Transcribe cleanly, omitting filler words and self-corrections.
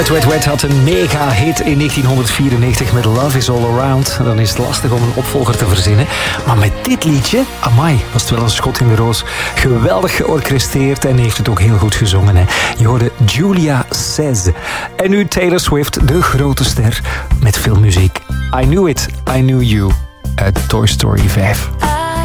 Wet Wet had een mega hit in 1994 met Love is All Around. Dan is het lastig om een opvolger te verzinnen. Maar met dit liedje, amai, was het wel een schot in de roos. Geweldig georchestreerd en heeft het ook heel goed gezongen. Hè. Je hoorde Julia Says. En nu Taylor Swift, de grote ster met filmmuziek. I Knew It, I Knew You uit Toy Story 5.